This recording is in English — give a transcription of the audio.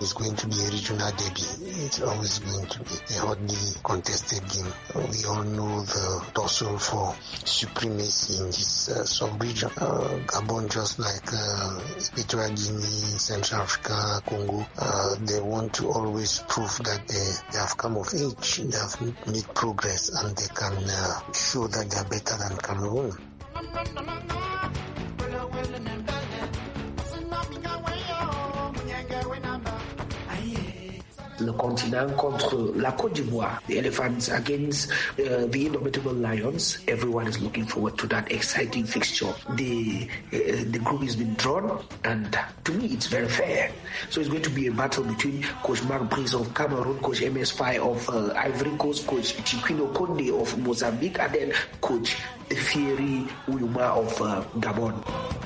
It's going to be a regional derby. It's always going to be a hotly contested game. We all know the tussle for supremacy in this sub-region. Gabon, just like Equatorial Guinea, Central Africa, Congo, they want to always prove that they have come of age, they have made progress, and they can show that they are better than Cameroon. Le continent contre la Côte d'Ivoire, the Elephants against the Indomitable Lions. Everyone is looking forward to that exciting fixture. The group has been drawn, and to me it's very fair. So it's going to be a battle between Coach Marc Brice of Cameroon, Coach MS Faye of Ivory Coast, Coach Chiquino Konde of Mozambique, and then Coach Thierry Uyuma of Gabon.